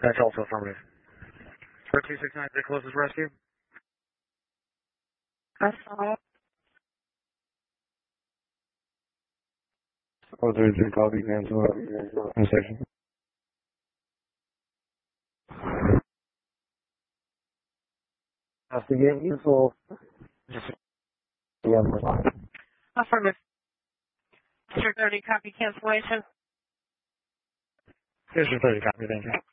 That's also affirmative. For 269, the closest rescue. That's all. Oh, there's a copy cancel in section. To get useful. Affirmative. District 30, copy cancellation. District 30, copy, thank you.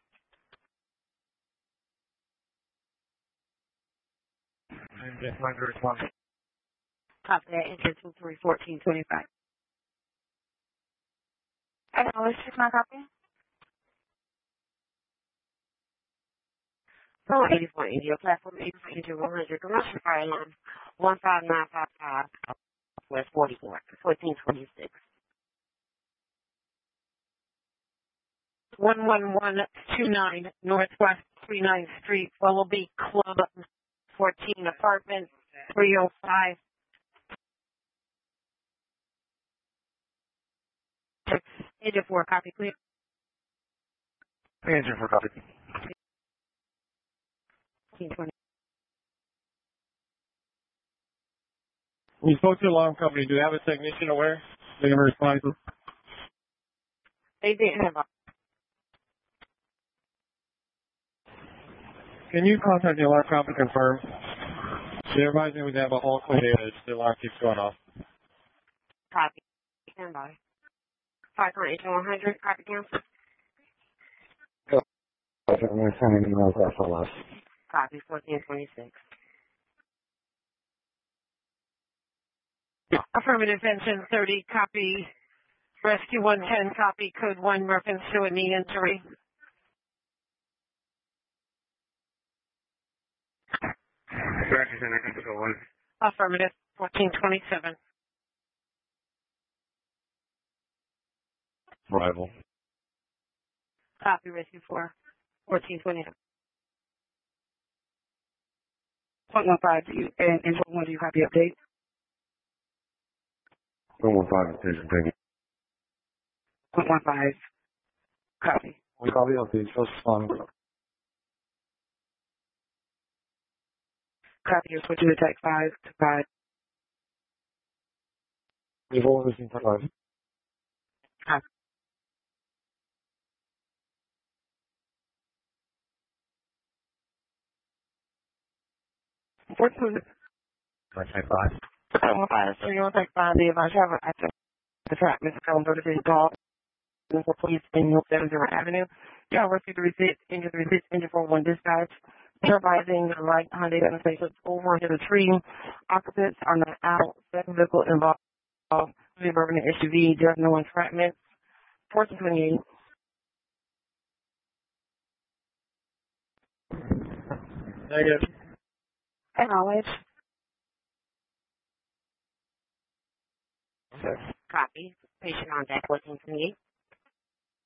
And just mind to respond. Copy that, enter 231425. Acknowledge, check my copy. Phone 84 India, platform 84 India 100, commercial fire alarm 15955, West 44, 1426. 11129 Northwest 39th Street, Willoughby Club 14, apartment 305. Agent 4, copy, please. Agent 4, copy. 1520. We spoke to the alarm company. Do they have a technician aware? They never responded to. They didn't have a. Can you contact the alarm company to confirm? They're advising me they have a whole clean data. The alarm keeps going off. Copy. Stand by. 5.8100, copy cancel. I'm going to send an email to SLS. Copy 1426. Affirmative engine 30, copy. Rescue 110, copy. Code 1, reference to a knee injury. Affirmative 1427. Arrival. Copy, rescue 4, 1427. 0.15, and 1, do you copy update? 115, station, thank you. 0.15, copy. We copy update, just respond. Copy, you're switching to tech 5 to 5. We've all listened to 5. Copy. Unfortunately, Tech 5. so you're on tech 5, the advice you have an active track, Mr. Collins, go to the call. For police in North 70 Avenue. You have received the receipt, engine 41 dispatch. Supervising the right Hyundai demonstrations over into the tree. Occupants are not out. Second vehicle involved. The urban SUV. There's no entrapment. 1428. Negative. Acknowledge. Copy. Patient on deck 1428.